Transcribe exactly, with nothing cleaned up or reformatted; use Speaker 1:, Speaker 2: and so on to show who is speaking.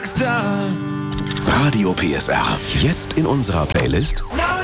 Speaker 1: Rockstar.
Speaker 2: Radio P S R. Jetzt in unserer Playlist